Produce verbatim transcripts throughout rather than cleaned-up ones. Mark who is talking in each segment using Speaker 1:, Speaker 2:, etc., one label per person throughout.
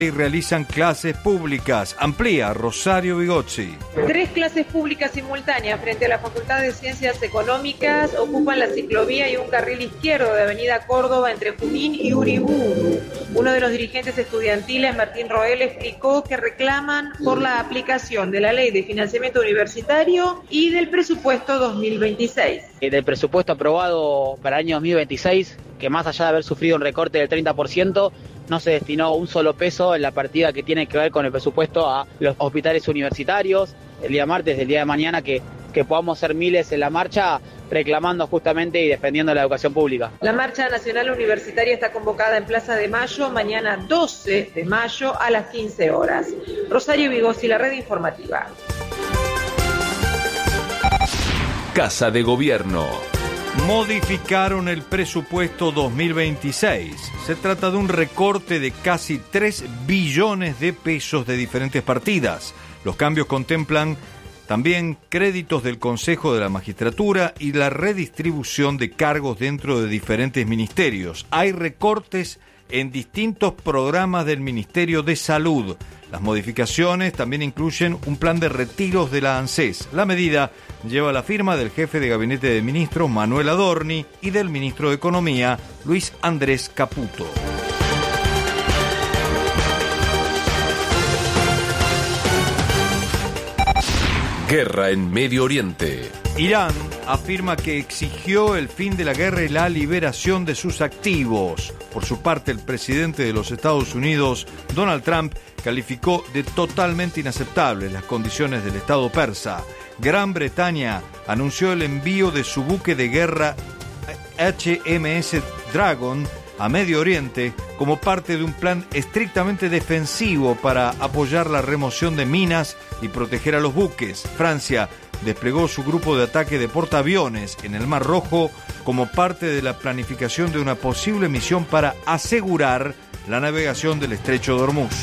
Speaker 1: y realizan clases públicas. Amplía Rosario Bigozzi.
Speaker 2: Tres clases públicas simultáneas frente a la Facultad de Ciencias Económicas ocupan la ciclovía y un carril izquierdo de Avenida Córdoba entre Junín y Uriburu. Uno de los dirigentes estudiantiles, Martín Roel, explicó que reclaman por la aplicación de la Ley de Financiamiento Universitario y del presupuesto dos mil veintiséis.
Speaker 3: Del presupuesto aprobado para el año dos mil veintiséis, que más allá de haber sufrido un recorte del treinta por ciento, no se destinó un solo peso en la partida que tiene que ver con el presupuesto a los hospitales universitarios. El día martes, el día de mañana, que, que podamos ser miles en la marcha reclamando justamente y defendiendo la educación pública.
Speaker 2: La marcha nacional universitaria está convocada en Plaza de Mayo mañana doce de mayo a las quince horas. Rosario Bigozzi, la red informativa.
Speaker 4: Casa de Gobierno.
Speaker 1: Modificaron el presupuesto dos mil veintiséis. Se trata de un recorte de casi tres billones de pesos de diferentes partidas. Los cambios contemplan también créditos del Consejo de la Magistratura y la redistribución de cargos dentro de diferentes ministerios. Hay recortes en distintos programas del Ministerio de Salud. Las modificaciones también incluyen un plan de retiros de la ANSES. La medida lleva la firma del jefe de Gabinete de Ministros, Manuel Adorni, y del ministro de Economía, Luis Andrés Caputo.
Speaker 4: Guerra en Medio Oriente.
Speaker 1: Irán afirma que exigió el fin de la guerra y la liberación de sus activos. Por su parte, el presidente de los Estados Unidos, Donald Trump, calificó de totalmente inaceptables las condiciones del Estado persa. Gran Bretaña anunció el envío de su buque de guerra H M S Dragon a Medio Oriente como parte de un plan estrictamente defensivo para apoyar la remoción de minas y proteger a los buques. Francia desplegó su grupo de ataque de portaaviones en el Mar Rojo como parte de la planificación de una posible misión para asegurar la navegación del Estrecho de Hormuz.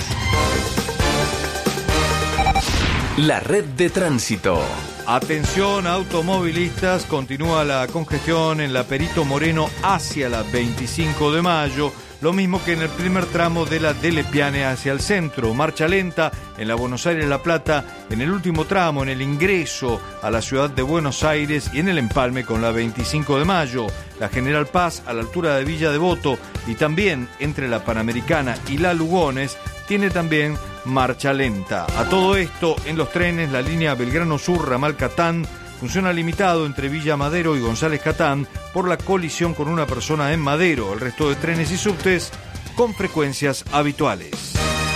Speaker 4: La red de tránsito.
Speaker 1: Atención automovilistas, continúa la congestión en la Perito Moreno hacia la veinticinco de mayo, lo mismo que en el primer tramo de la de Lepiane hacia el centro. Marcha lenta en la Buenos Aires-La Plata, en el último tramo, en el ingreso a la ciudad de Buenos Aires y en el empalme con la veinticinco de mayo. La General Paz a la altura de Villa Devoto y también entre la Panamericana y la Lugones tiene también marcha lenta. A todo esto, en los trenes, la línea Belgrano Sur, ramal Catán, funciona limitado entre Villa Madero y González Catán por la colisión con una persona en Madero. El resto de trenes y subtes con frecuencias habituales.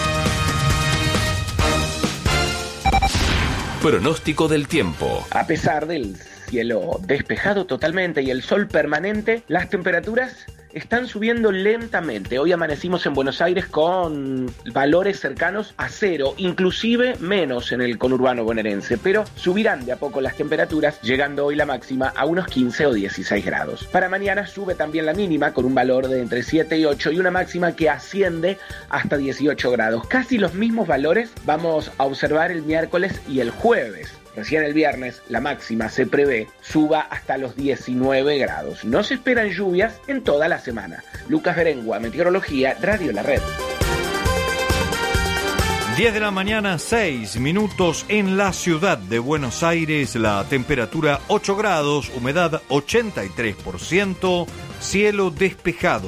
Speaker 4: Pronóstico del tiempo.
Speaker 5: A pesar del cielo despejado totalmente y el sol permanente, las temperaturas están subiendo lentamente. Hoy amanecimos en Buenos Aires con valores cercanos a cero, inclusive menos en el conurbano bonaerense, pero subirán de a poco las temperaturas, llegando hoy la máxima a unos quince o dieciséis grados. Para mañana sube también la mínima con un valor de entre siete y ocho y una máxima que asciende hasta dieciocho grados. Casi los mismos valores vamos a observar el miércoles y el jueves. Recién el viernes, la máxima se prevé suba hasta los diecinueve grados. No se esperan lluvias en toda la semana. Lucas Berengua, Meteorología, Radio La Red.
Speaker 1: diez de la mañana, seis minutos en la ciudad de Buenos Aires. La temperatura ocho grados, humedad ochenta y tres por ciento, cielo despejado.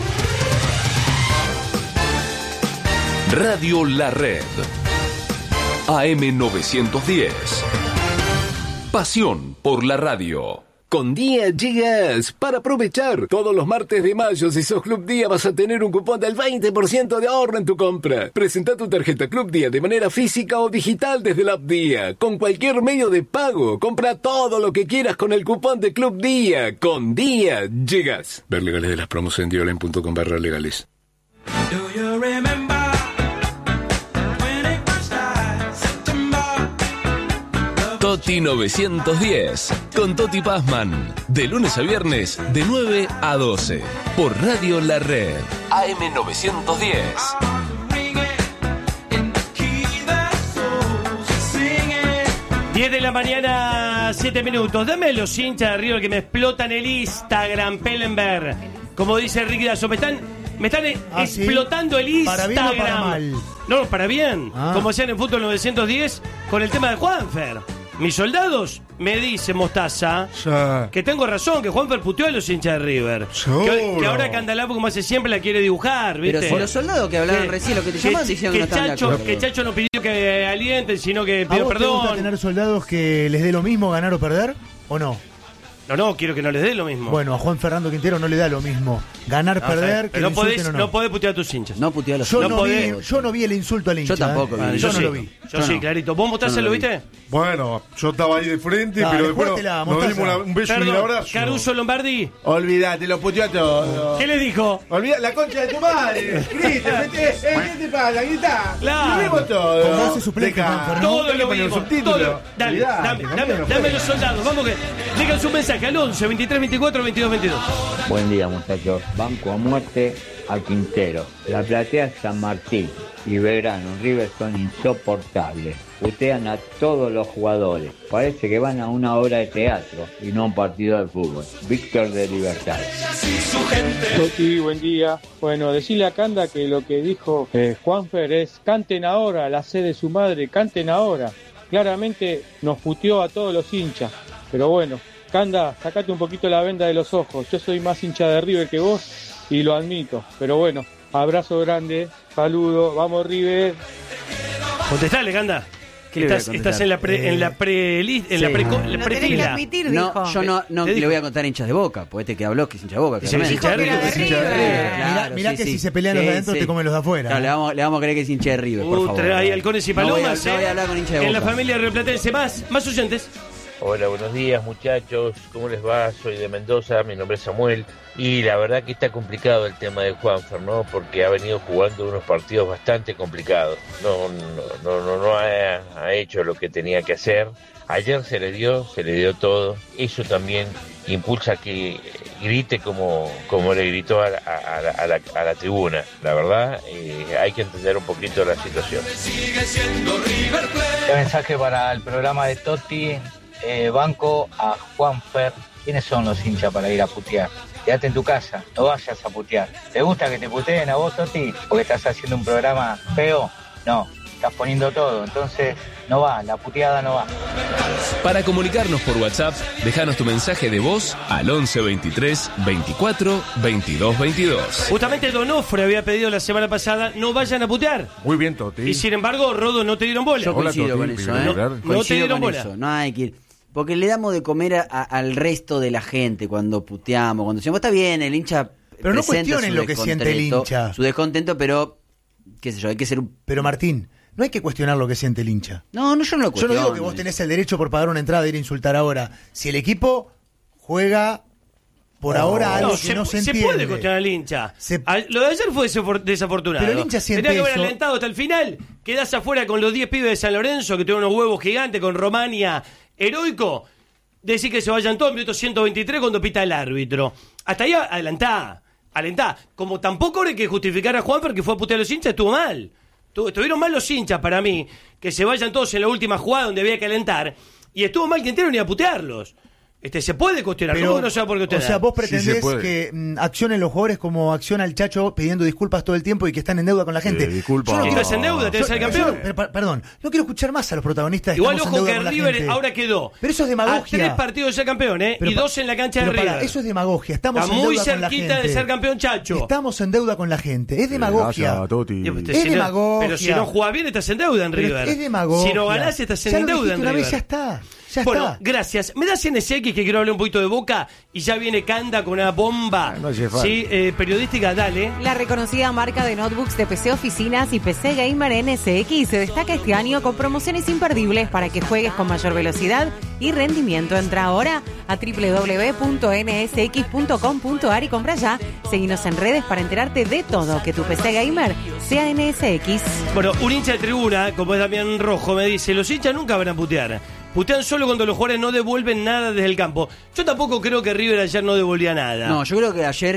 Speaker 4: Radio La Red. A M novecientos diez. Pasión por la radio.
Speaker 6: Con Día llegas para aprovechar. Todos los martes de mayo, si sos Club Día, vas a tener un cupón del veinte por ciento de ahorro en tu compra. Presenta tu tarjeta Club Día de manera física o digital desde la app Día. Con cualquier medio de pago. Compra todo lo que quieras con el cupón de Club Día. Con Día llegas. Ver legales de las promos en diolen punto com barra legales. Do you remember?
Speaker 4: Toti novecientos diez, con Toti Pazman, de lunes a viernes, de nueve a doce, por Radio La Red, A M novecientos diez.
Speaker 7: diez de la mañana, siete minutos. Dame los hinchas de River que me explotan el Instagram, Pellenberg. Como dice Ricky Dazo, me están Me están eh,
Speaker 8: ¿Ah,
Speaker 7: explotando
Speaker 8: sí?
Speaker 7: el Instagram.
Speaker 8: ¿Para bien o para mal?
Speaker 7: No, para bien.
Speaker 8: Ah.
Speaker 7: Como hacían en Fútbol novecientos diez con el tema de Juanfer. Mis soldados me dicen, Mostaza,
Speaker 9: Sí.
Speaker 7: que tengo razón, que Juanfer puteó a los hinchas de River.
Speaker 9: Seguro.
Speaker 7: Que, que ahora Candelapo, como hace siempre, la quiere dibujar, ¿viste?
Speaker 10: Pero si los soldados que hablaban
Speaker 7: Que-
Speaker 10: recién, lo que te
Speaker 7: que-
Speaker 10: llamaban, diciendo que no
Speaker 7: que
Speaker 10: estaban de
Speaker 7: Chacho,
Speaker 10: acuerdo.
Speaker 7: que Chacho no pidió que alienten, sino que
Speaker 8: ¿A
Speaker 7: pidió
Speaker 8: vos te gusta
Speaker 7: perdón.
Speaker 8: tener soldados que les dé lo mismo ganar o perder? ¿O no?
Speaker 7: No, no, quiero que no les dé lo mismo.
Speaker 8: Bueno, a Juan Fernando Quintero no le da lo mismo. Ganar,
Speaker 7: No,
Speaker 8: perder, que
Speaker 7: pero
Speaker 8: lo
Speaker 7: no podés,
Speaker 8: insulten o
Speaker 7: no
Speaker 8: no.
Speaker 7: podés putear a tus hinchas.
Speaker 10: No puteó a los
Speaker 8: Yo
Speaker 7: no
Speaker 8: no,
Speaker 7: podés.
Speaker 8: vi, yo no vi el insulto al hincha.
Speaker 10: Yo tampoco
Speaker 8: ¿eh?
Speaker 10: vi.
Speaker 7: Vale,
Speaker 8: Yo
Speaker 7: yo
Speaker 8: no
Speaker 7: sí,
Speaker 8: lo vi.
Speaker 7: Yo,
Speaker 10: Yo
Speaker 7: sí,
Speaker 10: no.
Speaker 7: clarito. ¿Vos Mostaza
Speaker 10: Yo no
Speaker 7: lo
Speaker 10: lo vi.
Speaker 7: viste?
Speaker 9: Bueno, yo estaba ahí de frente,
Speaker 8: Dale,
Speaker 9: pero después
Speaker 8: jugátela,
Speaker 9: nos
Speaker 8: Mostaza.
Speaker 9: dimos una- un beso y un
Speaker 7: Perdón,
Speaker 9: abrazo.
Speaker 7: Caruso Lombardi,
Speaker 11: Olvídate, lo puteó a todos.
Speaker 7: ¿qué le dijo?
Speaker 11: Olvídate, la concha de tu madre. Grita, mete, eh, ¿qué te pasa? Grita.
Speaker 7: Claro.
Speaker 11: Lo vimos todo.
Speaker 8: Con voz de suplente,
Speaker 11: Deja.
Speaker 8: Juan Fernando.
Speaker 7: Todo
Speaker 11: Tenés que
Speaker 7: lo
Speaker 11: poner
Speaker 7: vimos,
Speaker 11: un subtítulo.
Speaker 7: todo. Dale,
Speaker 11: Olvidate,
Speaker 7: dame,
Speaker 11: cambiame
Speaker 7: dame,
Speaker 11: los
Speaker 7: dame
Speaker 11: juegos.
Speaker 7: los soldados. Vamos que dejan su mensaje al once, veintitrés, veinticuatro, veintidós, veintidós.
Speaker 12: Buen día, muchachos. Banco a muerte a Quintero. La Platea San Martín y Belgrano, River son insoportables. Putean a todos los jugadores. Parece que van a una obra de teatro y no a un partido de fútbol. Víctor de Libertad.
Speaker 13: Toti, buen día. Bueno, decirle a Canda que lo que dijo eh, Juanfer es canten ahora, la sed de su madre, canten ahora. Claramente nos puteó a todos los hinchas. Pero bueno, Canda, sacate un poquito la venda de los ojos. Yo soy más hincha de River que vos y lo admito. Pero bueno, abrazo grande, saludo, vamos River.
Speaker 7: Contestale, Canda.
Speaker 10: ¿Qué le voy a
Speaker 7: Estás,
Speaker 10: contestar?
Speaker 7: estás en la pre, en la pre en
Speaker 10: Sí.
Speaker 7: la pre,
Speaker 10: No
Speaker 7: la
Speaker 14: Lo tenés que
Speaker 7: prefila.
Speaker 14: admitir,
Speaker 10: No,
Speaker 14: dijo.
Speaker 10: yo no, no
Speaker 7: ¿Qué
Speaker 10: le
Speaker 7: dijo?
Speaker 10: voy a contar hinchas de Boca, porque este que habló que es hincha de Boca.
Speaker 7: Dice
Speaker 10: claramente.
Speaker 7: hincha de
Speaker 14: Dijo que era de
Speaker 7: River.
Speaker 14: River.
Speaker 8: Mirá,
Speaker 10: Claro,
Speaker 8: mirá
Speaker 10: sí,
Speaker 8: que
Speaker 10: sí.
Speaker 8: si se pelean los
Speaker 10: Sí,
Speaker 8: de adentro
Speaker 10: sí.
Speaker 8: te comen los de afuera.
Speaker 10: Claro, le vamos, le vamos a creer que es hincha de River, por
Speaker 7: Uh,
Speaker 10: favor.
Speaker 7: trae ahí halcones y
Speaker 10: No voy a-
Speaker 7: palomas,
Speaker 10: no voy
Speaker 7: eh.
Speaker 10: a hablar con hincha de
Speaker 7: En la
Speaker 10: Boca.
Speaker 7: familia rioplatense. Más, más oyentes.
Speaker 15: Hola, buenos días muchachos, ¿cómo les va? Soy de Mendoza, mi nombre es Samuel y la verdad que está complicado el tema de Juanfer, ¿no? Porque ha venido jugando unos partidos bastante complicados, no, no, no, no, no ha, ha hecho lo que tenía que hacer, ayer se le dio, se le dio todo, eso también impulsa que grite como, como le gritó a, la- a, la, a, la, a la tribuna, la verdad eh, hay que entender un poquito la situación.
Speaker 16: Un mensaje para el programa de Totti, eh, banco a Juanfer. ¿Quiénes son los hinchas para ir a putear? Quédate en tu casa, no vayas a putear. ¿Te gusta que te puteen a vos, Totti? ¿Porque estás haciendo un programa feo? No, estás poniendo todo, entonces no va, la puteada no va.
Speaker 4: Para comunicarnos por WhatsApp, déjanos tu mensaje de voz al once veintitrés veinticuatro veintidós veintidós.
Speaker 7: Justamente Donofre había pedido la semana pasada no vayan a putear.
Speaker 9: Muy bien, Toti.
Speaker 7: Y sin embargo, Rodo no te dieron bola.
Speaker 10: Yo
Speaker 9: Hola,
Speaker 10: coincido
Speaker 9: Toti,
Speaker 10: con eso,
Speaker 9: primero
Speaker 10: ¿eh?
Speaker 9: lugar.
Speaker 7: No te
Speaker 10: Coincido
Speaker 7: dieron
Speaker 10: con
Speaker 7: bola.
Speaker 10: eso, no hay que ir. Porque le damos de comer a- a- al resto de la gente cuando puteamos, cuando decimos, está bien, el hincha
Speaker 8: Pero no
Speaker 10: presenta
Speaker 8: cuestionen
Speaker 10: su
Speaker 8: lo que siente el
Speaker 10: descontento,
Speaker 8: hincha.
Speaker 10: Su descontento, pero, qué sé yo, hay que ser un...
Speaker 8: Pero Martín, no hay que cuestionar lo que siente el hincha.
Speaker 10: No, no, yo no lo
Speaker 8: Yo
Speaker 10: cuestiono.
Speaker 8: no digo que vos tenés el derecho por pagar una entrada de ir a insultar ahora. Si el equipo juega por ahora algo que no se entiende.
Speaker 7: puede cuestionar al hincha.
Speaker 8: Se-
Speaker 7: A- Lo de ayer fue desafor- desafortunado.
Speaker 8: Pero el hincha siente
Speaker 7: Tenía que haber
Speaker 8: eso.
Speaker 7: alentado hasta el final. Quedás afuera con los diez pibes de San Lorenzo que tuvieron unos huevos gigantes con Romania heroico. Decir que se vayan todos en minuto ciento veintitrés cuando pita el árbitro. Hasta ahí adelantá. Alentá. Como tampoco hay que justificar a Juanfer que fue a putear a los hinchas, estuvo mal. Estuvo- Estuvieron mal los hinchas para mí. Que se vayan todos en la última jugada donde había que alentar. Y estuvo mal que entero ni a putearlos. Este, se puede cuestionar,
Speaker 8: Pero,
Speaker 7: ¿cómo que no se va por
Speaker 8: o
Speaker 7: cuestionar?
Speaker 8: sea, vos
Speaker 9: Sí, se
Speaker 8: pretendés
Speaker 9: puede.
Speaker 8: que mm, accionen los jugadores como acciona el Chacho pidiendo disculpas todo el tiempo y que están en deuda con la gente.
Speaker 9: Eh, disculpa.
Speaker 8: Yo no
Speaker 7: ¿Que
Speaker 8: quiero-
Speaker 7: estás en deuda? ¿Tenés
Speaker 8: yo-
Speaker 7: al
Speaker 8: yo
Speaker 7: campeón?
Speaker 8: no- pero, pa- perdón, no quiero escuchar más a los protagonistas.
Speaker 7: Igual
Speaker 8: estamos en
Speaker 7: ojo
Speaker 8: deuda
Speaker 7: que
Speaker 8: con la
Speaker 7: River
Speaker 8: gente.
Speaker 7: ahora quedó
Speaker 8: Pero eso es
Speaker 7: a
Speaker 8: demagogia.
Speaker 7: tres partidos de ser campeón, ¿eh?
Speaker 8: Pero
Speaker 7: y
Speaker 8: pa-
Speaker 7: dos en la cancha
Speaker 8: pero
Speaker 7: de
Speaker 8: pará,
Speaker 7: River.
Speaker 8: eso es demagogia. Estamos
Speaker 7: Está
Speaker 8: en
Speaker 7: muy
Speaker 8: deuda con la
Speaker 7: cerquita
Speaker 8: gente.
Speaker 7: de ser campeón, Chacho.
Speaker 8: Estamos en deuda con la gente. Es demagogia.
Speaker 9: Gracias, Toti.
Speaker 7: Yo, pues,
Speaker 8: Es
Speaker 7: si no-
Speaker 8: demagogia.
Speaker 7: pero si no jugás bien, estás en deuda en
Speaker 8: Pero
Speaker 7: River.
Speaker 8: es demagogia.
Speaker 7: Si no ganás, estás
Speaker 8: Ya
Speaker 7: en
Speaker 8: lo
Speaker 7: deuda
Speaker 8: dijiste
Speaker 7: en
Speaker 8: una
Speaker 7: River.
Speaker 8: vez, ya está. Ya
Speaker 7: Bueno,
Speaker 8: está.
Speaker 7: gracias. Me das N S X que quiero hablar un poquito de Boca y ya viene Canda con una bomba
Speaker 9: No hace falta.
Speaker 7: sí, eh, periodística, dale.
Speaker 14: La reconocida marca de notebooks de P C Oficinas y P C Gamer N S X se destaca este año con promociones imperdibles para que juegues con mayor velocidad y rendimiento. Entra ahora a doble u doble u doble u punto ene ese equis punto com punto a r y compra ya. Seguinos en redes para enterarte de todo. Que tu P C Gamer sea N S X.
Speaker 7: Bueno, un hincha de tribuna, como es Damián Rojo, me dice, los hinchas nunca van a putear. Putean solo cuando los jugadores no devuelven nada desde el campo. Yo tampoco creo que River ayer no devolvía nada.
Speaker 10: No, yo creo que ayer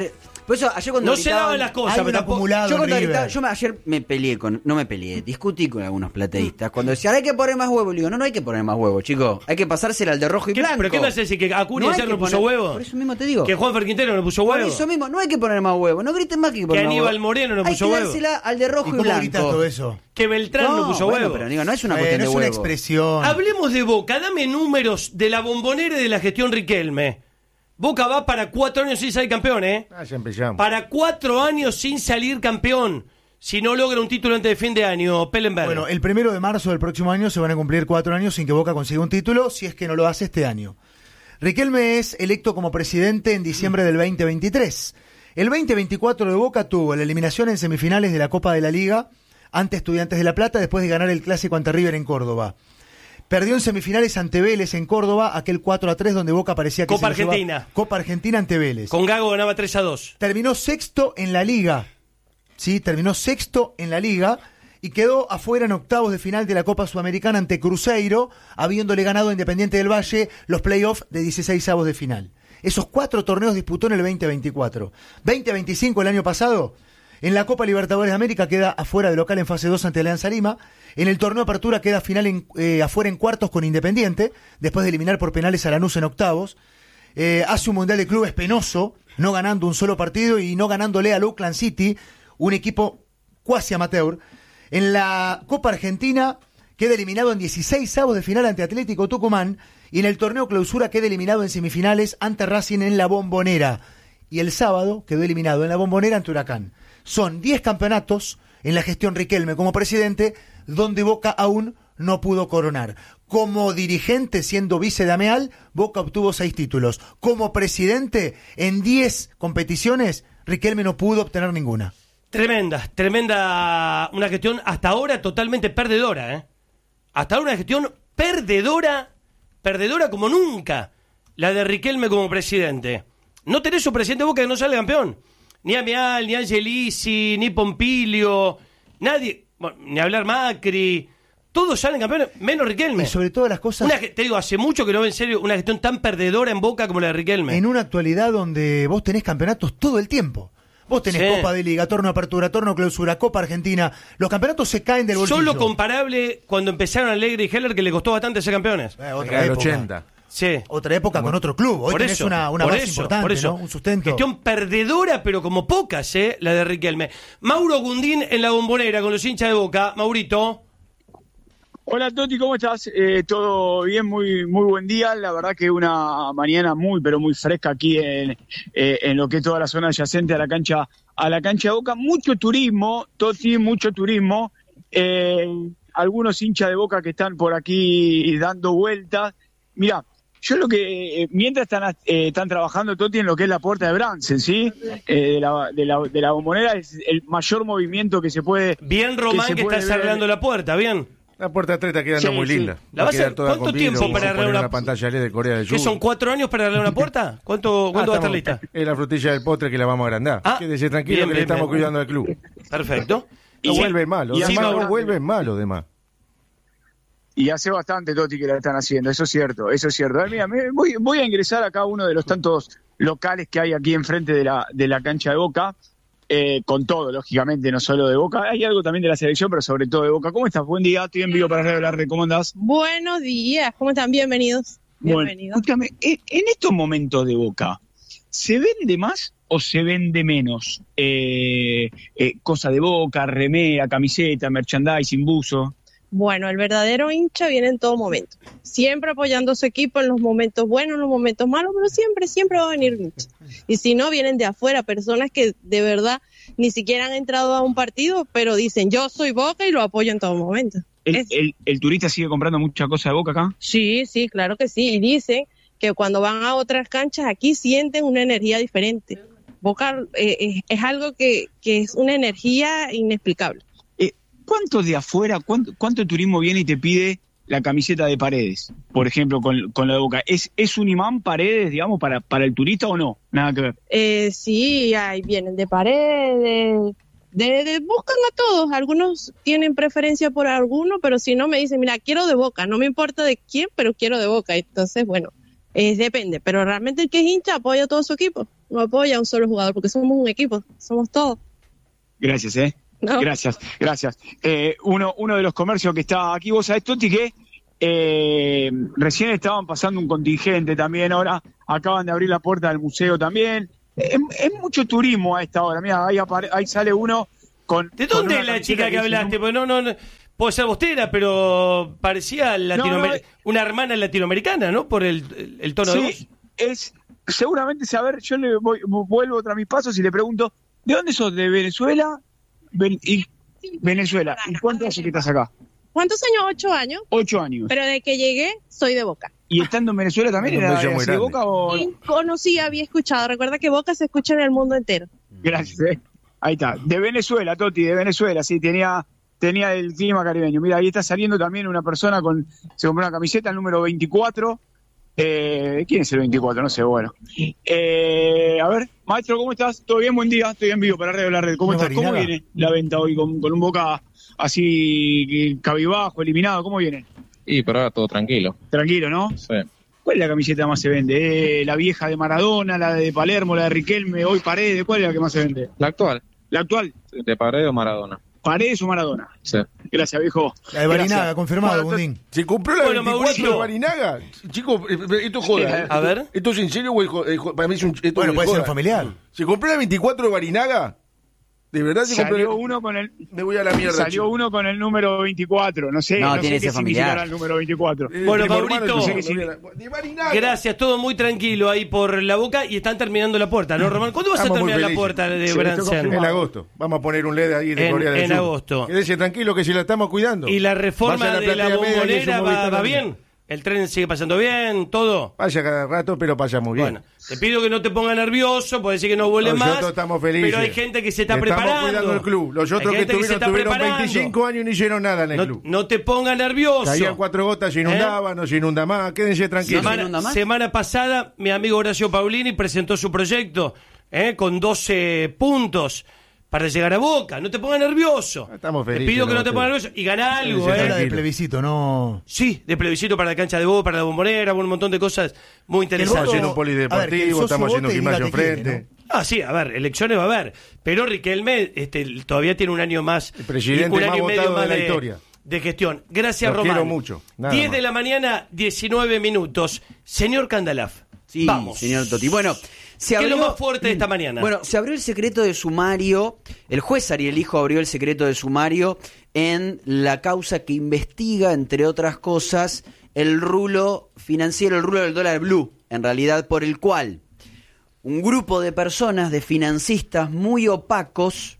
Speaker 10: Por eso ayer cuando
Speaker 7: no se
Speaker 10: gritaban-
Speaker 7: daban las cosas,
Speaker 8: Hay un
Speaker 7: pero tampoco-
Speaker 8: acumulado
Speaker 10: Yo,
Speaker 8: en
Speaker 10: cuando
Speaker 8: River.
Speaker 10: gritaba- yo me- ayer me peleé con, no me peleé, discutí con algunos plateístas. Cuando decían hay que poner más huevo, le digo, no, no hay que poner más huevo, chicos. Hay que pasársela al de rojo y
Speaker 7: ¿Qué-
Speaker 10: blanco.
Speaker 7: ¿Pero qué me hace decir? ¿Que Acuña
Speaker 10: No hay
Speaker 7: ayer
Speaker 10: que
Speaker 7: no puso
Speaker 10: poner-
Speaker 7: huevo?
Speaker 10: Por eso mismo te digo.
Speaker 7: ¿Que Juanfer Quintero no puso
Speaker 10: Por
Speaker 7: huevo?
Speaker 10: eso mismo, no hay que poner más huevo. No griten más que hay que poner
Speaker 7: Que
Speaker 10: más
Speaker 7: Aníbal
Speaker 10: huevo.
Speaker 7: Moreno no
Speaker 10: Hay
Speaker 7: puso
Speaker 10: que
Speaker 7: huevo.
Speaker 10: dársela al de rojo
Speaker 8: ¿Y
Speaker 10: y,
Speaker 8: cómo
Speaker 10: blanco.
Speaker 8: gritas todo eso?
Speaker 7: Que Beltrán no, puso
Speaker 10: bueno,
Speaker 7: huevo.
Speaker 10: pero digo, no es una
Speaker 8: Bueno,
Speaker 10: cuestión de
Speaker 8: es
Speaker 10: huevo.
Speaker 8: una expresión.
Speaker 7: Hablemos de Boca. Dame números de la Bombonera y de la gestión Riquelme. Boca va para cuatro años sin salir campeón, ¿eh?
Speaker 9: Ah, ya empezamos.
Speaker 7: Para cuatro años sin salir campeón. Si no logra un título antes de fin de año, Pellenberg.
Speaker 8: Bueno, el primero de marzo del próximo año se van a cumplir cuatro años sin que Boca consiga un título, si es que no lo hace este año. Riquelme es electo como presidente en diciembre del veinte veintitrés. El veinte veinticuatro de Boca tuvo la eliminación en semifinales de la Copa de la Liga ante Estudiantes de La Plata después de ganar el clásico ante River en Córdoba. Perdió en semifinales ante Vélez en Córdoba, aquel cuatro a tres donde Boca parecía que
Speaker 7: Copa
Speaker 8: se lo llevaba-
Speaker 7: Argentina.
Speaker 8: Copa Argentina ante Vélez.
Speaker 7: Con Gago ganaba tres a dos.
Speaker 8: Terminó sexto en la Liga. Sí, terminó sexto en la Liga y quedó afuera en octavos de final de la Copa Sudamericana ante Cruzeiro, habiéndole ganado a Independiente del Valle los playoffs de dieciseisavos de final. Esos cuatro torneos disputó en el veinte veinticuatro. veinte veinticinco el año pasado, en la Copa Libertadores de América queda afuera de local en fase dos ante Alianza Lima. En el torneo Apertura queda final en, eh, afuera en cuartos con Independiente, después de eliminar por penales a Lanús en octavos. Eh, hace un Mundial de Clubes penoso, no ganando un solo partido y no ganándole al Oakland City, un equipo cuasi amateur. En la Copa Argentina queda eliminado en dieciseisavos de final ante Atlético Tucumán y en el torneo Clausura queda eliminado en semifinales ante Racing en la Bombonera. Y el sábado quedó eliminado en la Bombonera ante Huracán. Son diez campeonatos en la gestión Riquelme como presidente, donde Boca aún no pudo coronar. Como dirigente, siendo vice de Ameal, Boca obtuvo seis títulos. Como presidente, en diez competiciones, Riquelme no pudo obtener ninguna.
Speaker 7: Tremenda, tremenda. Una gestión hasta ahora totalmente perdedora, ¿eh? Hasta ahora una gestión perdedora, perdedora como nunca, la de Riquelme como presidente. No tenés un presidente de Boca que no sale campeón. Ni Ameal, ni Angelici, ni Pompilio, nadie, bueno, ni hablar Macri, todos salen campeones, menos Riquelme.
Speaker 8: Y sobre todas las cosas,
Speaker 7: Una, ge- te digo, hace mucho que no veo en serio una gestión tan perdedora en Boca como la de Riquelme.
Speaker 8: en una actualidad donde vos tenés campeonatos todo el tiempo. Vos tenés
Speaker 7: Sí.
Speaker 8: Copa de Liga, Torneo Apertura, Torneo Clausura, Copa Argentina. Los campeonatos se caen del bolsillo.
Speaker 7: Solo comparable cuando empezaron Alegre y Heller, que le costó bastante ser campeones.
Speaker 8: Eh, otra época.
Speaker 7: Sí.
Speaker 8: Otra época con otro club. Hoy
Speaker 7: Por
Speaker 8: tenés
Speaker 7: eso,
Speaker 8: una, una
Speaker 7: por
Speaker 8: base
Speaker 7: eso,
Speaker 8: importante,
Speaker 7: por eso.
Speaker 8: ¿no? Un sustento.
Speaker 7: Gestión perdedora, pero como pocas, ¿eh? La de Riquelme. Mauro Gundín en la Bombonera con los hinchas de Boca. Maurito.
Speaker 17: Hola Toti, ¿cómo estás? Eh, todo bien, muy muy buen día. La verdad que una mañana muy, pero muy fresca aquí en, eh, en lo que es toda la zona adyacente a la cancha a la cancha de Boca. Mucho turismo, Toti, mucho turismo. Eh, algunos hinchas de Boca que están por aquí dando vueltas. Mira, yo lo que, eh, mientras están, eh, están trabajando, Toti, en lo que es la puerta de Bransen, ¿sí? Eh, de, la, de, la, de la Bombonera, es el mayor movimiento que se puede...
Speaker 7: Bien Román
Speaker 17: se
Speaker 7: que,
Speaker 17: puede
Speaker 7: está
Speaker 17: ver.
Speaker 7: arreglando la puerta, bien.
Speaker 9: La puerta tres está quedando
Speaker 17: Sí,
Speaker 9: muy
Speaker 17: sí.
Speaker 9: linda.
Speaker 7: La
Speaker 9: Va
Speaker 7: vas a-
Speaker 9: quedar toda
Speaker 7: ¿cuánto
Speaker 9: con
Speaker 7: tiempo
Speaker 9: vidrio,
Speaker 7: para
Speaker 9: vamos a
Speaker 7: arreglar
Speaker 9: poner
Speaker 7: una-
Speaker 9: una pantalla L E D de Corea del Sur?
Speaker 7: ¿Qué son cuatro años para arreglar una puerta? ¿Cuánto, ¿cuánto va a estar lista?
Speaker 9: Es la frutilla del postre que la vamos a agrandar.
Speaker 7: Ah,
Speaker 9: Quédese tranquilo
Speaker 7: bien,
Speaker 9: que le
Speaker 7: bien,
Speaker 9: estamos
Speaker 7: bien.
Speaker 9: cuidando al club.
Speaker 7: Perfecto.
Speaker 9: No
Speaker 17: Y-
Speaker 9: vuelve malo.
Speaker 17: y
Speaker 9: Además,
Speaker 17: así
Speaker 9: no
Speaker 17: va-
Speaker 9: vuelve malo, además.
Speaker 17: Y hace bastante, Toti, que la están haciendo, eso es cierto, eso es cierto. A ver, mira, me- voy, voy a ingresar a cada uno de los tantos locales que hay aquí enfrente de la, de la cancha de Boca, eh, con todo, lógicamente, no solo de Boca. Hay algo también de la selección, pero sobre todo de Boca. ¿Cómo estás? Buen día, estoy en vivo para Radio La Red, ¿cómo andás?
Speaker 18: Buenos días, ¿cómo están? Bienvenidos.
Speaker 17: Bueno,
Speaker 18: Bienvenidos.
Speaker 17: escúchame, en en estos momentos de Boca, ¿se vende más o se vende menos? Eh, eh, cosa de Boca, remera, camiseta, merchandising, buzo.
Speaker 18: Bueno, el verdadero hincha viene en todo momento, siempre apoyando a su equipo en los momentos buenos, en los momentos malos, pero siempre, siempre va a venir hincha. Y si no, vienen de afuera, personas que de verdad ni siquiera han entrado a un partido, pero dicen, yo soy Boca y lo apoyo en todo momento.
Speaker 17: ¿El,
Speaker 18: Es-
Speaker 17: el, el turista sigue comprando mucha cosa de Boca acá?
Speaker 18: Sí, sí, claro que sí. Y dicen que cuando van a otras canchas aquí sienten una energía diferente. Boca eh, eh, es algo que, que es una energía inexplicable.
Speaker 17: ¿Cuántos de afuera, cuánto, cuánto turismo viene y te pide la camiseta de Paredes, por ejemplo, con, con la de Boca? ¿Es, ¿Es un imán Paredes, digamos, para, para el turista o no? Nada que ver.
Speaker 18: Eh, sí, ahí vienen de Paredes, de, de- buscan a todos. Algunos tienen preferencia por alguno, pero si no me dicen, mira, quiero de Boca, no me importa de quién, pero quiero de Boca. Entonces, bueno, eh, depende. Pero realmente el que es hincha apoya a todo su equipo. no apoya a un solo jugador, porque somos un equipo, somos todos.
Speaker 17: Gracias, ¿eh?
Speaker 18: No.
Speaker 17: Gracias, gracias. Eh, uno, uno de los comercios que está aquí, vos sabés, Toti, que eh, recién estaban pasando un contingente también, ahora acaban de abrir la puerta del museo también. Es, es mucho turismo a esta hora, mira, ahí, apare- ahí sale uno con...
Speaker 7: ¿De dónde
Speaker 17: con
Speaker 7: es
Speaker 17: una
Speaker 7: la chica
Speaker 17: camiseta
Speaker 7: que
Speaker 17: dice,
Speaker 7: hablaste? Pues no, no, no, puede ser bostera, pero parecía latinoamer-
Speaker 17: No, no,
Speaker 7: una hermana latinoamericana, ¿no? Por el, el, el tono de voz.
Speaker 17: Sí, es seguramente saber, yo le voy, vuelvo tras mis pasos y le pregunto, ¿de dónde sos? ¿De Venezuela? Ven- y, Venezuela. ¿Y cuánto hace que estás acá?
Speaker 18: ¿Cuántos años? Ocho años.
Speaker 17: Ocho años.
Speaker 18: Pero de que llegué, soy de Boca.
Speaker 17: ¿Y estando en Venezuela también
Speaker 9: Un
Speaker 17: era
Speaker 9: bello muy
Speaker 17: así de
Speaker 9: grande.
Speaker 17: Boca o...?
Speaker 18: Y conocí, había escuchado. Recuerda que Boca se escucha en el mundo entero.
Speaker 17: Gracias, eh. Ahí está. De Venezuela, Toti, de Venezuela, sí, tenía, tenía el clima caribeño. Mira, ahí está saliendo también una persona con, se compró una camiseta, el número veinticuatro. Eh, ¿Quién es el veinticuatro? No sé, bueno. Eh, a ver, maestro, ¿cómo estás? ¿Todo bien? Buen día. Estoy en vivo para Radio La Red. ¿Cómo
Speaker 8: ¿No
Speaker 17: estás? ¿Cómo
Speaker 8: Barinaga?
Speaker 17: viene la venta hoy con, con un Boca así eh, cabibajo, eliminado? ¿Cómo viene?
Speaker 19: Y por ahora todo tranquilo.
Speaker 17: Tranquilo, ¿no?
Speaker 19: Sí.
Speaker 17: ¿Cuál es la camiseta más se vende? Eh, ¿La vieja de Maradona, la de Palermo, la de Riquelme, hoy Paredes? ¿Cuál es la que más se vende?
Speaker 19: La actual.
Speaker 17: ¿La actual?
Speaker 19: ¿De Paredes o Maradona?
Speaker 17: ¿Paredes o Maradona?
Speaker 19: Sí.
Speaker 17: Gracias, viejo.
Speaker 8: La de Barinaga,
Speaker 17: Gracias.
Speaker 8: confirmado,
Speaker 17: Bueno,
Speaker 8: Gundín.
Speaker 9: ¿Se compró la
Speaker 7: Bueno,
Speaker 9: veinticuatro
Speaker 7: Mauricio.
Speaker 9: de Barinaga? Chicos, eh, eh, esto es joda. ¿eh?
Speaker 7: A ver.
Speaker 9: ¿Esto es en serio o es jo- es jo- para mí es un esto
Speaker 8: Bueno,
Speaker 9: es
Speaker 8: puede ser
Speaker 9: joda.
Speaker 8: un familiar.
Speaker 9: ¿Se compró la veinticuatro de Barinaga? ¿De verdad se compró?
Speaker 17: Salió uno con el
Speaker 9: Me voy a la mierda.
Speaker 17: salió
Speaker 9: chicos.
Speaker 17: uno con el número veinticuatro. No sé,
Speaker 10: No,
Speaker 17: no,
Speaker 10: tiene
Speaker 17: sé qué
Speaker 10: que ser familiar.
Speaker 17: significará el número veinticuatro.
Speaker 9: Eh,
Speaker 7: Bueno,
Speaker 9: primo hermano,
Speaker 7: Maurito.
Speaker 9: no sé qué
Speaker 17: Sí, sí.
Speaker 9: significa. De Barinaga.
Speaker 7: Gracias, todo muy tranquilo ahí por la Boca y están terminando la puerta, ¿no, Román? ¿Cuándo vas a
Speaker 9: Estamos muy
Speaker 7: terminar la
Speaker 9: felices.
Speaker 7: puerta de
Speaker 17: Sí,
Speaker 7: Bransen?
Speaker 9: En agosto. Vamos a poner un L E D ahí de
Speaker 7: En-
Speaker 9: Corea del
Speaker 7: en
Speaker 9: Sur.
Speaker 7: agosto.
Speaker 9: Quédese tranquilo que si la estamos cuidando.
Speaker 7: ¿Y la reforma
Speaker 9: Vaya a
Speaker 7: de la
Speaker 9: platea media, que
Speaker 7: bombonera
Speaker 9: es un
Speaker 7: va,
Speaker 9: Movistar
Speaker 7: va
Speaker 9: también.
Speaker 7: bien? ¿El tren sigue pasando bien? ¿Todo?
Speaker 9: Vaya cada rato, pero pasa muy bien.
Speaker 7: Bueno, te pido que no te pongas nervioso, puede decir que no vuele más.
Speaker 9: Nosotros estamos felices.
Speaker 7: Pero hay gente que se está
Speaker 9: Estamos
Speaker 7: preparando.
Speaker 9: cuidando el club. Los
Speaker 7: Hay
Speaker 9: otros que
Speaker 7: gente se
Speaker 9: tuvieron,
Speaker 7: está
Speaker 9: tuvieron
Speaker 7: preparando.
Speaker 9: veinticinco años y no hicieron nada en el
Speaker 7: No,
Speaker 9: club.
Speaker 7: no te pongas nervioso.
Speaker 9: Caían cuatro gotas, se inundaba, no se inunda más. Quédense tranquilos.
Speaker 10: ¿No se inunda
Speaker 7: Semana,
Speaker 10: más?
Speaker 7: semana pasada, mi amigo Horacio Paulini presentó su proyecto ¿eh? con doce puntos para llegar a Boca. No te pongas nervioso.
Speaker 9: Estamos
Speaker 7: Te
Speaker 9: felices,
Speaker 7: pido que no
Speaker 9: no,
Speaker 7: te
Speaker 9: sí.
Speaker 7: pongas nervioso y gana algo.
Speaker 8: Se
Speaker 7: ¿eh?
Speaker 8: habla de plebiscito, no.
Speaker 7: Sí, de plebiscito para la cancha de Boca, para la bombonera, un montón de cosas muy
Speaker 8: El
Speaker 7: interesantes.
Speaker 8: voto-
Speaker 9: Haciendo un
Speaker 8: a ver, que el
Speaker 9: polideportivo,
Speaker 8: socio
Speaker 9: estamos haciendo
Speaker 8: vote y diga
Speaker 9: gimnasio
Speaker 8: que quiere,
Speaker 9: enfrente.
Speaker 7: Ah, sí, a ver, elecciones va a haber. Pero Riquelme este, todavía tiene un año más.
Speaker 9: El presidente
Speaker 7: un
Speaker 9: más
Speaker 7: año y medio
Speaker 9: votado de
Speaker 7: más
Speaker 9: la historia.
Speaker 7: de gestión. Gracias,
Speaker 9: Lo
Speaker 7: Román.
Speaker 9: quiero mucho, nada
Speaker 7: diez
Speaker 9: más.
Speaker 7: de la mañana, diecinueve minutos. Señor Candalaf,
Speaker 10: Sí,
Speaker 7: vamos.
Speaker 10: señor Toti. Bueno, se
Speaker 7: ¿Qué es
Speaker 10: abrió...
Speaker 7: lo más fuerte de esta mañana?
Speaker 10: Bueno, se abrió el secreto de sumario. El juez Ariel Hijo abrió el secreto de sumario en la causa que investiga, entre otras cosas, el rulo financiero, el rulo del dólar blue, en realidad, por el cual un grupo de personas, de financistas muy opacos,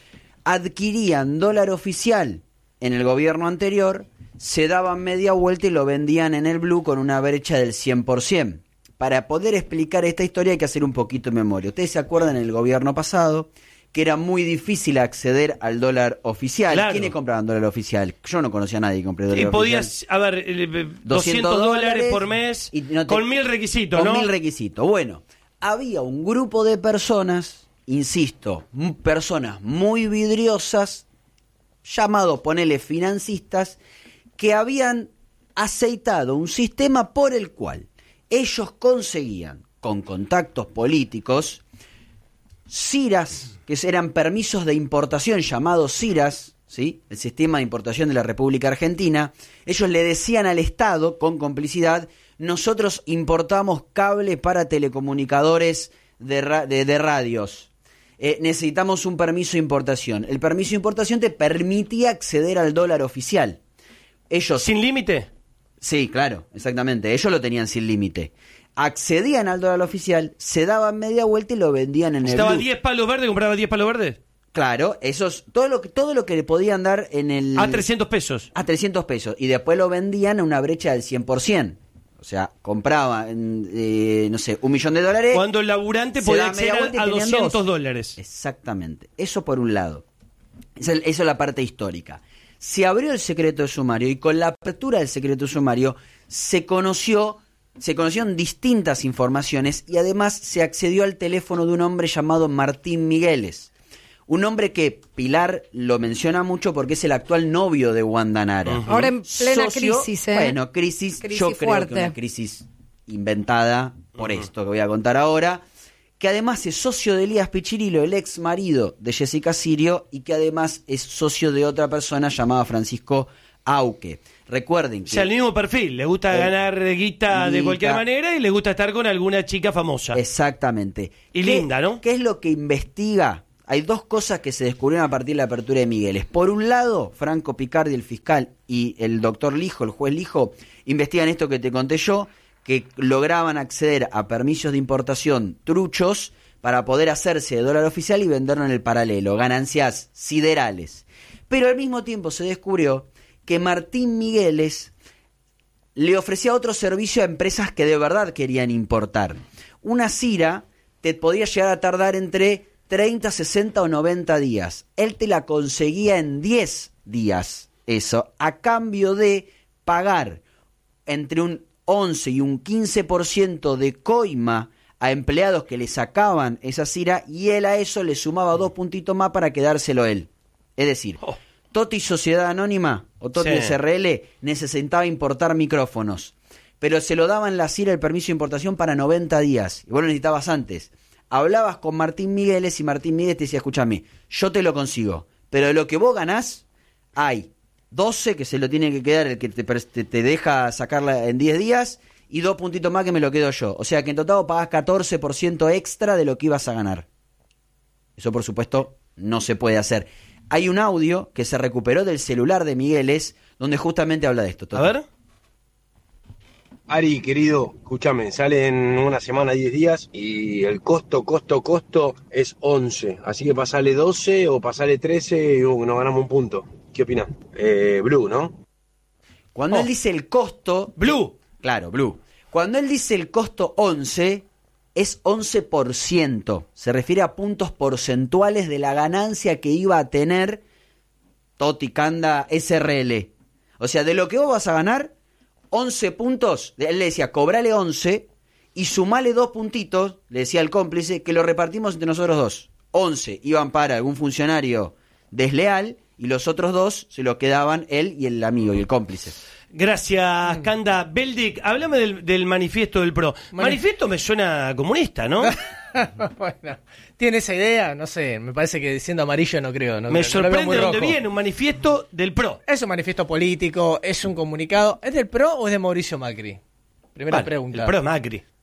Speaker 10: adquirían dólar oficial en el gobierno anterior, se daban media vuelta y lo vendían en el blue con una brecha del cien por ciento. Para poder explicar esta historia hay que hacer un poquito de memoria. Ustedes se acuerdan en el gobierno pasado que era muy difícil acceder al dólar oficial.
Speaker 7: Claro.
Speaker 10: ¿Quiénes compraban dólar oficial? Yo no conocía a nadie que compré dólar
Speaker 7: y
Speaker 10: oficial.
Speaker 7: podías, a ver, eh, doscientos dólares por mes,
Speaker 10: y no te-
Speaker 7: con mil requisitos,
Speaker 10: con
Speaker 7: ¿no?
Speaker 10: mil requisitos. Bueno, había un grupo de personas, insisto, m- personas muy vidriosas, llamado, ponele, financistas, que habían aceitado un sistema por el cual ellos conseguían, con contactos políticos, CIRAS, que eran permisos de importación llamados CIRAS, ¿sí? El sistema de importación de la República Argentina. Ellos le decían al Estado, con complicidad, nosotros importamos cable para telecomunicadores de, ra- de, de radios. Eh, necesitamos un permiso de importación. El permiso de importación te permitía acceder al dólar oficial. Ellos...
Speaker 7: ¿Sin límite?
Speaker 10: Sí, claro, exactamente. Ellos lo tenían sin límite. Accedían al dólar oficial, se daban media vuelta y lo vendían en el
Speaker 7: Estaba
Speaker 10: blue.
Speaker 7: diez palos verdes, compraba diez palos verdes.
Speaker 10: Claro, esos, todo lo que, todo lo que le podían dar en el...
Speaker 7: A trescientos pesos.
Speaker 10: A trescientos pesos. Y después lo vendían a una brecha del cien por ciento. O sea, compraban, eh, no sé, un millón de dólares.
Speaker 7: Cuando el laburante
Speaker 10: se
Speaker 7: podía
Speaker 10: daba media
Speaker 7: acceder
Speaker 10: vuelta y
Speaker 7: a
Speaker 10: tenían
Speaker 7: doscientos
Speaker 10: dos.
Speaker 7: dólares.
Speaker 10: Exactamente. Eso por un lado. Esa es, eso es la parte histórica. Se abrió el secreto de sumario y con la apertura del secreto de sumario se conoció, se conocieron distintas informaciones y además se accedió al teléfono de un hombre llamado Martín Migueles. Un hombre que Pilar lo menciona mucho porque es el actual novio de Wanda Nara.
Speaker 20: Uh-huh. Ahora en plena
Speaker 10: Socio-
Speaker 20: crisis, ¿eh?
Speaker 10: Bueno, crisis,
Speaker 20: Crisis
Speaker 10: yo creo
Speaker 20: fuerte.
Speaker 10: que una crisis inventada por esto que voy a contar ahora, que además es socio de Elías Pichirilo, el ex marido de Jessica Sirio, y que además es socio de otra persona llamada Francisco Auque. Recuerden que...
Speaker 7: O sea, el mismo perfil, le gusta
Speaker 10: eh,
Speaker 7: ganar guita de
Speaker 10: guita.
Speaker 7: cualquier manera y le gusta estar con alguna chica famosa.
Speaker 10: Exactamente.
Speaker 7: Y
Speaker 10: ¿Qué,
Speaker 7: linda, ¿no?
Speaker 10: ¿Qué es lo que investiga? Hay dos cosas que se descubrieron a partir de la apertura de Migueles. Por un lado, Franco Picardi, el fiscal, y el doctor Lijo, el juez Lijo, investigan esto que te conté yo, que lograban acceder a permisos de importación truchos para poder hacerse de dólar oficial y venderlo en el paralelo, ganancias siderales. Pero al mismo tiempo se descubrió que Martín Migueles le ofrecía otro servicio a empresas que de verdad querían importar. Una cira te podía llegar a tardar entre treinta, sesenta o noventa días. Él te la conseguía en diez días, eso, a cambio de pagar entre un once y un quince por ciento de coima a empleados que le sacaban esa cira, y él a eso le sumaba dos puntitos más para quedárselo él. Es decir, oh. Toti Sociedad Anónima o Toti sí. S R L necesitaba importar micrófonos, pero se lo daban la cira el permiso de importación para noventa días, y vos lo necesitabas antes. Hablabas con Martín Migueles y Martín Migueles te decía, escúchame, yo te lo consigo, pero de lo que vos ganás, hay doce que se lo tiene que quedar el que te, te, te deja sacarla en diez días y dos puntitos más que me lo quedo yo. O sea que en total pagás catorce por ciento extra de lo que ibas a ganar. Eso por supuesto no se puede hacer. Hay un audio que se recuperó del celular de Migueles donde justamente habla de esto.
Speaker 7: A ver.
Speaker 20: Ari, querido, escúchame, sale en una semana, diez días y el costo, costo, costo es once. Así que pasale doce o pasale trece y uh, nos ganamos un punto. ¿Qué opinas? Eh, Blue, ¿no?
Speaker 10: Cuando
Speaker 7: oh.
Speaker 10: él dice el costo...
Speaker 7: Blue.
Speaker 10: Claro, Blue. Cuando él dice el costo once, es once por ciento. Se refiere a puntos porcentuales de la ganancia que iba a tener Toti Canda S R L. O sea, de lo que vos vas a ganar, once puntos. Él le decía, cobrale once y sumale dos puntitos, le decía al cómplice, que lo repartimos entre nosotros dos. once iban para algún funcionario desleal y los otros dos se lo quedaban él y el amigo y el cómplice.
Speaker 7: Gracias, Canda. Beldic, háblame del, del manifiesto del PRO. Manif- manifiesto me suena comunista, ¿no?
Speaker 21: Bueno, tiene esa idea, no sé, me parece que siendo amarillo no creo. No
Speaker 7: me
Speaker 21: creo,
Speaker 7: sorprende
Speaker 21: no
Speaker 7: dónde viene un manifiesto del PRO.
Speaker 21: Es un manifiesto político, es un comunicado. ¿Es del PRO o es de Mauricio Macri? Primera
Speaker 7: vale,
Speaker 21: pregunta.
Speaker 7: El PRO es Macri.
Speaker 21: Eh,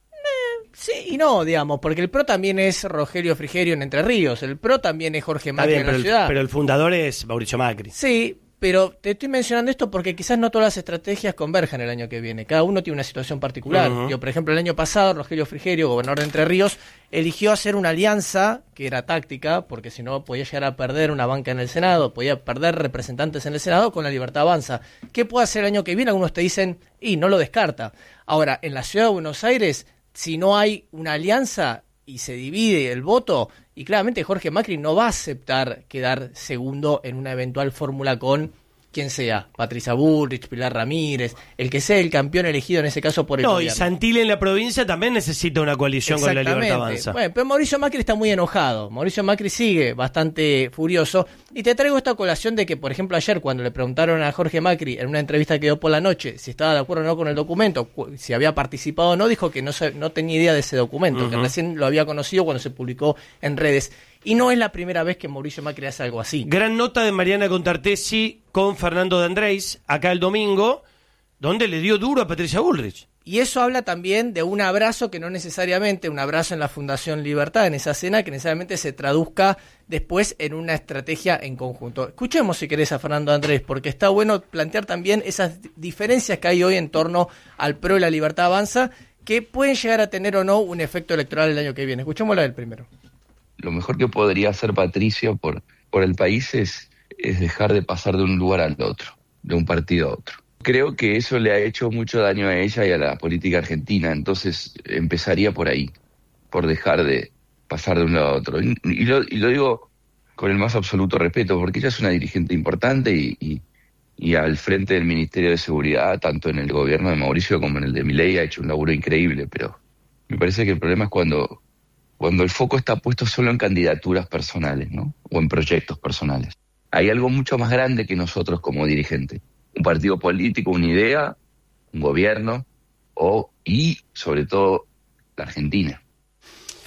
Speaker 21: sí y no, digamos, porque el PRO también es Rogelio Frigerio en Entre Ríos, el PRO también es Jorge Macri
Speaker 7: bien,
Speaker 21: en la
Speaker 7: pero
Speaker 21: ciudad.
Speaker 7: El, pero el fundador es Mauricio Macri.
Speaker 21: Sí, pero te estoy mencionando esto porque quizás no todas las estrategias converjan el año que viene. Cada uno tiene una situación particular. Uh-huh. Yo, por ejemplo, el año pasado, Rogelio Frigerio, gobernador de Entre Ríos, eligió hacer una alianza que era táctica, porque si no podía llegar a perder una banca en el Senado, podía perder representantes en el Senado con la Libertad Avanza. ¿Qué puede hacer el año que viene? Algunos te dicen, y no lo descarta. Ahora, en la ciudad de Buenos Aires, si no hay una alianza y se divide el voto, y claramente Jorge Macri no va a aceptar quedar segundo en una eventual fórmula con quien sea, Patricia Bullrich, Pilar Ramírez, el que sea el campeón elegido en ese caso por el
Speaker 7: no,
Speaker 21: gobierno.
Speaker 7: Y Santilli en la provincia también necesita una coalición con la Libertad Avanza.
Speaker 21: Bueno, pero Mauricio Macri está muy enojado. Mauricio Macri sigue bastante furioso. Y te traigo esta colación de que, por ejemplo, ayer cuando le preguntaron a Jorge Macri en una entrevista que dio por la noche si estaba de acuerdo o no con el documento, si había participado o no, dijo que no, se, no tenía idea de ese documento, uh-huh. que recién lo había conocido cuando se publicó en redes. Y no es la primera vez que Mauricio Macri hace algo así.
Speaker 7: Gran nota de Mariana Contartesi con Fernando de Andrés, acá el domingo, donde le dio duro a Patricia Bullrich.
Speaker 21: Y eso habla también de un abrazo que no necesariamente, un abrazo en la Fundación Libertad, en esa cena, que necesariamente se traduzca después en una estrategia en conjunto. Escuchemos si querés a Fernando de Andrés, porque está bueno plantear también esas diferencias que hay hoy en torno al PRO y la Libertad Avanza, que pueden llegar a tener o no un efecto electoral el año que viene. Escuchémosla del primero.
Speaker 22: Lo mejor que podría hacer Patricia por, por el país es, es dejar de pasar de un lugar al otro, de un partido a otro. Creo que eso le ha hecho mucho daño a ella y a la política argentina, entonces empezaría por ahí, por dejar de pasar de un lado a otro. Y, y, lo, y lo digo con el más absoluto respeto, porque ella es una dirigente importante y, y, y al frente del Ministerio de Seguridad, tanto en el gobierno de Mauricio como en el de Milei, ha hecho un laburo increíble, pero me parece que el problema es cuando... cuando el foco está puesto solo en candidaturas personales, ¿no? O en proyectos personales. Hay algo mucho más grande que nosotros como dirigentes. Un partido político, una idea, un gobierno, o y sobre todo la Argentina.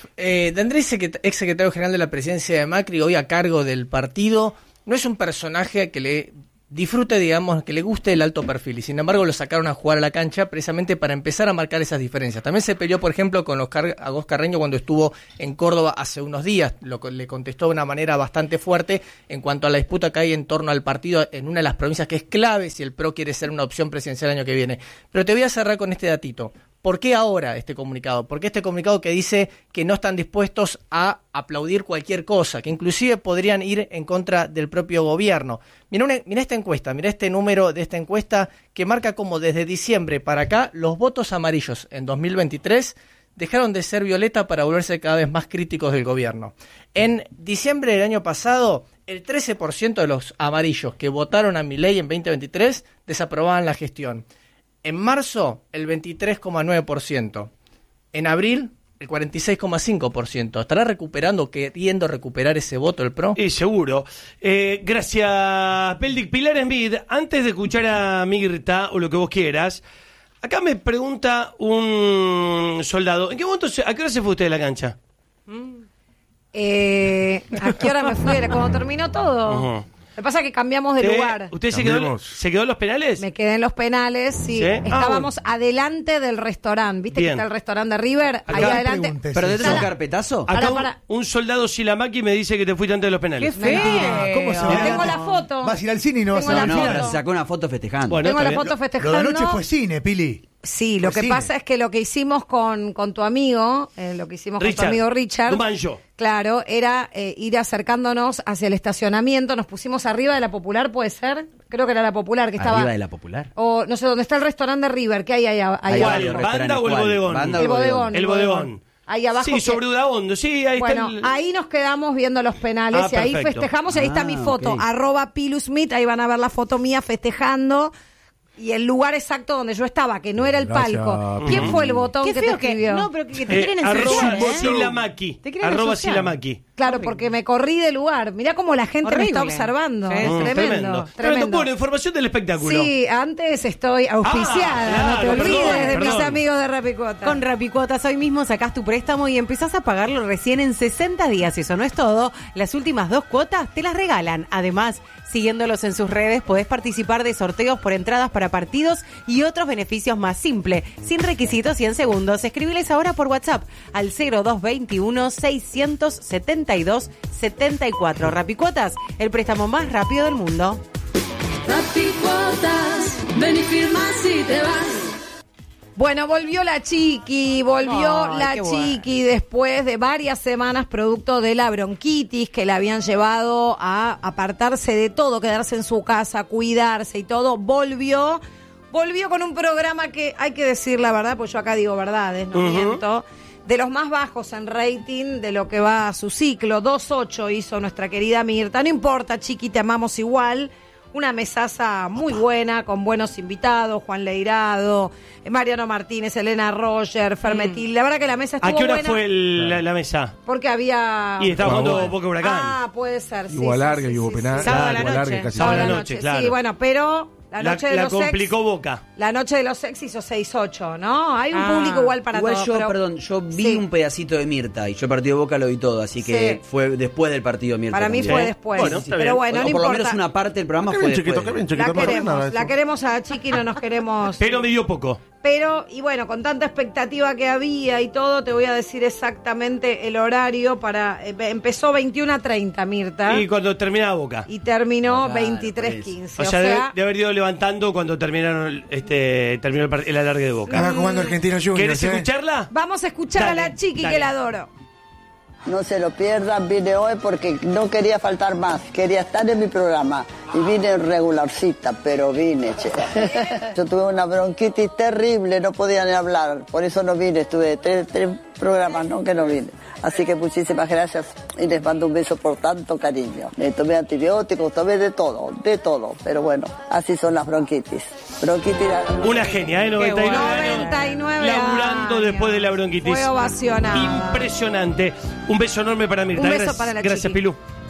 Speaker 21: Eh, de Andrés, ex secretario general de la presidencia de Macri, hoy a cargo del partido, no es un personaje que le disfrute, digamos, que le guste el alto perfil, y sin embargo lo sacaron a jugar a la cancha precisamente para empezar a marcar esas diferencias. También se peleó, por ejemplo, con Oscar Agos Carreño cuando estuvo en Córdoba hace unos días, lo, le contestó de una manera bastante fuerte en cuanto a la disputa que hay en torno al partido en una de las provincias que es clave si el P R O quiere ser una opción presidencial el año que viene. Pero te voy a cerrar con este datito. ¿Por qué ahora este comunicado? ¿Por qué este comunicado que dice que no están dispuestos a aplaudir cualquier cosa, que inclusive podrían ir en contra del propio gobierno? Mira, una, mira esta encuesta, mira este número de esta encuesta que marca cómo desde diciembre para acá los votos amarillos en dos mil veintitrés dejaron de ser violeta para volverse cada vez más críticos del gobierno. En diciembre del año pasado, el trece por ciento de los amarillos que votaron a Milei en veinte veintitrés desaprobaban la gestión. En marzo, el veintitrés coma nueve por ciento. En abril, el cuarenta y seis coma cinco por ciento. ¿Estará recuperando, queriendo recuperar ese voto el P R O?
Speaker 7: Y seguro. Eh, gracias, Peldic. Pilar Smith, antes de escuchar a Mirta, o lo que vos quieras, acá me pregunta un soldado, ¿en qué momento, se, a qué hora se fue usted de la cancha?
Speaker 2: Eh, ¿A qué hora me fui? Cuando terminó todo.
Speaker 7: Uh-huh.
Speaker 2: Lo que pasa es que cambiamos de
Speaker 7: ¿Usted,
Speaker 2: lugar.
Speaker 7: ¿Usted se quedó, se quedó en los penales?
Speaker 2: Me quedé en los penales, sí.
Speaker 7: ¿Sí?
Speaker 2: Estábamos
Speaker 7: Ah, bueno.
Speaker 2: adelante del restaurante. ¿Viste
Speaker 7: Bien.
Speaker 2: que está el restaurante de River?
Speaker 7: Acá
Speaker 2: Ahí adelante.
Speaker 10: ¿Pero detrás de un
Speaker 2: Para-
Speaker 10: carpetazo?
Speaker 7: Acá
Speaker 2: Para,
Speaker 7: un,
Speaker 2: para.
Speaker 7: un soldado Silamaki me dice que te fuiste antes de los penales.
Speaker 2: ¡Qué feo!
Speaker 8: ¿Cómo se va?
Speaker 2: Tengo la foto.
Speaker 8: Vas a ir al cine y no vas
Speaker 2: Tengo
Speaker 8: a
Speaker 2: la
Speaker 8: ir
Speaker 10: No,
Speaker 8: al
Speaker 10: pero
Speaker 2: foto.
Speaker 10: se sacó una foto festejando.
Speaker 7: Bueno,
Speaker 2: Tengo
Speaker 7: está
Speaker 2: la
Speaker 7: bien.
Speaker 2: foto
Speaker 8: Lo de
Speaker 2: festejando.
Speaker 8: anoche fue cine, Pili.
Speaker 2: Sí, lo
Speaker 8: Fue
Speaker 2: que
Speaker 8: cine.
Speaker 2: pasa es que lo que hicimos con, con tu amigo, eh, lo que hicimos con tu
Speaker 7: Richard,
Speaker 2: amigo Richard,
Speaker 7: Dumanjo.
Speaker 2: claro, era eh, ir acercándonos hacia el estacionamiento. Nos pusimos arriba de la Popular, ¿puede ser? Creo que era la Popular que estaba.
Speaker 10: Arriba de la Popular.
Speaker 2: O no sé dónde está el restaurante de River, que hay ahí, ahí
Speaker 10: Ahí
Speaker 2: abajo.
Speaker 10: hay
Speaker 7: ¿Cuál?
Speaker 10: un
Speaker 7: ¿Banda o el
Speaker 10: ¿Cuál?
Speaker 7: bodegón?
Speaker 10: Banda o
Speaker 2: El bodegón.
Speaker 7: El bodegón.
Speaker 2: Ahí abajo.
Speaker 7: Sí,
Speaker 2: que-
Speaker 7: sobre Udaondo, sí, ahí
Speaker 2: Bueno,
Speaker 7: está el...
Speaker 2: ahí nos quedamos viendo los penales
Speaker 7: Ah,
Speaker 2: y ahí
Speaker 7: perfecto.
Speaker 2: festejamos. Y ahí está
Speaker 10: Ah,
Speaker 2: mi foto,
Speaker 10: ok.
Speaker 2: arroba Pilu Smith. Ahí van a ver la foto mía festejando. Y el lugar exacto donde yo estaba, que no era el
Speaker 9: Gracias,
Speaker 2: palco.
Speaker 9: Pilu.
Speaker 2: ¿Quién fue el botón
Speaker 14: Qué
Speaker 2: que te
Speaker 14: feo que,
Speaker 2: escribió?
Speaker 14: no, pero que, que te
Speaker 7: Eh,
Speaker 14: quieren
Speaker 7: arroba
Speaker 14: ensuciar, ¿eh?
Speaker 7: Silamaki.
Speaker 14: Te quieren
Speaker 7: Arroba
Speaker 14: ensuciar.
Speaker 7: Silamaki.
Speaker 2: Claro, porque me corrí del lugar. Mirá cómo la gente me está
Speaker 14: Horrible.
Speaker 2: observando.
Speaker 14: Sí.
Speaker 2: Es
Speaker 7: Mm,
Speaker 2: tremendo,
Speaker 7: tremendo.
Speaker 2: tremendo.
Speaker 7: Bueno, información del espectáculo.
Speaker 2: Sí, antes estoy auspiciada,
Speaker 7: Ah,
Speaker 2: no te
Speaker 7: claro,
Speaker 2: olvides
Speaker 7: perdón,
Speaker 2: de mis
Speaker 7: perdón.
Speaker 2: amigos de Rapicuota.
Speaker 14: Con Rapicuotas hoy mismo sacás tu préstamo y empezás a pagarlo recién en sesenta días. Y eso no es todo. Las últimas dos cuotas te las regalan. Además, siguiéndolos en sus redes, podés participar de sorteos por entradas para partidos y otros beneficios más simple, sin requisitos y en segundos. Escribiles ahora por WhatsApp al cero dos veintiuno, seiscientos setenta y dos, setenta y cuatro. Rapicuotas, el préstamo más rápido del mundo.
Speaker 3: Rapicuotas, ven y firma si te vas.
Speaker 2: Bueno, volvió la Chiqui, volvió
Speaker 14: Ay,
Speaker 2: la
Speaker 14: qué bueno.
Speaker 2: Chiqui después de varias semanas producto de la bronquitis que la habían llevado a apartarse de todo, quedarse en su casa, cuidarse y todo. Volvió, volvió con un programa que hay que decir la verdad, pues yo acá digo verdades, no
Speaker 7: Ujú.
Speaker 2: miento. De los más bajos en rating de lo que va a su ciclo, dos ocho hizo nuestra querida Mirta. No importa, Chiqui, te amamos igual. Una mesaza muy buena, con buenos invitados, Juan Leirado, Mariano Martínez, Elena Roger, Fermetil. La verdad que la mesa estuvo
Speaker 7: ¿A qué hora
Speaker 2: buena.
Speaker 7: fue el- la, la mesa?
Speaker 2: Porque había...
Speaker 7: Y estaba jugando
Speaker 9: bueno.
Speaker 7: Boca Huracán.
Speaker 2: Ah, puede ser, sí.
Speaker 9: Hubo
Speaker 2: sí,
Speaker 9: alargue
Speaker 2: sí,
Speaker 9: y hubo
Speaker 2: sí,
Speaker 9: penal.
Speaker 2: sí.
Speaker 14: Sábado a la
Speaker 9: hubo alargue
Speaker 14: noche.
Speaker 9: casi
Speaker 7: Sábado a la
Speaker 9: siempre.
Speaker 7: noche,
Speaker 2: Sí,
Speaker 7: claro.
Speaker 2: bueno, pero la
Speaker 7: La,
Speaker 2: noche de
Speaker 7: la
Speaker 2: los ex...
Speaker 7: complicó Boca.
Speaker 2: La noche de los ex hizo seis ocho, ¿no? Hay un
Speaker 14: Ah.
Speaker 2: público igual para
Speaker 10: Igual
Speaker 2: todos.
Speaker 10: yo,
Speaker 2: pero-
Speaker 10: perdón, yo vi
Speaker 2: Sí.
Speaker 10: un pedacito de Mirta y yo el partido de Boca lo vi todo, así que
Speaker 2: Sí.
Speaker 10: fue después del partido de Mirta.
Speaker 2: Para mí
Speaker 10: también.
Speaker 2: fue
Speaker 7: Sí.
Speaker 2: después.
Speaker 7: Bueno,
Speaker 2: Sí,
Speaker 7: está
Speaker 2: pero
Speaker 7: bien.
Speaker 2: bueno,
Speaker 10: O
Speaker 2: no
Speaker 10: por lo
Speaker 2: importa.
Speaker 10: menos una parte del programa
Speaker 9: Qué
Speaker 10: fue
Speaker 9: bien, chiquito,
Speaker 10: después.
Speaker 9: qué bien,
Speaker 2: La
Speaker 9: chiquito. no perdés
Speaker 2: queremos,
Speaker 9: nada de
Speaker 2: la
Speaker 9: eso.
Speaker 2: queremos a Chiqui, no nos queremos...
Speaker 7: Pero me dio poco.
Speaker 2: Pero, y bueno, con tanta expectativa que había y todo, te voy a decir exactamente el horario para... eh, empezó veintiuno a treinta, Mirta.
Speaker 7: Y cuando terminaba Boca.
Speaker 2: Y terminó
Speaker 10: Claro,
Speaker 2: veintitrés
Speaker 10: pues.
Speaker 2: quince.
Speaker 7: O sea, debe, de haber ido levantando cuando terminaron este terminó el, par- el alargue de Boca.
Speaker 9: Estaba jugando Argentina Juniors.
Speaker 7: ¿Querés
Speaker 9: ¿eh?
Speaker 7: escucharla?
Speaker 2: vamos a escuchar
Speaker 7: Dale,
Speaker 2: a la Chiqui,
Speaker 7: dale.
Speaker 2: que la adoro.
Speaker 23: No se lo pierdan, vine hoy porque no quería faltar más, quería estar en mi programa y vine regularcita, pero vine, che. Yo tuve una bronquitis terrible, no podía ni hablar, por eso no vine, estuve tres, tres programas, ¿no? Que no vine. Así que muchísimas gracias y les mando un beso por tanto cariño. Me tomé antibióticos, tomé de todo, de todo, pero bueno, así son las bronquitis. Bronquitis...
Speaker 7: Una genia, ¿eh? noventa y nueve años.
Speaker 2: noventa y nueve
Speaker 7: Laburando
Speaker 2: años.
Speaker 7: después de la bronquitis.
Speaker 2: Fue ovacionada.
Speaker 7: Impresionante. Un beso enorme para Mirta.
Speaker 2: Un beso
Speaker 7: Gracias-
Speaker 2: para la
Speaker 7: Gracias,
Speaker 2: Chiqui.
Speaker 7: Pilú.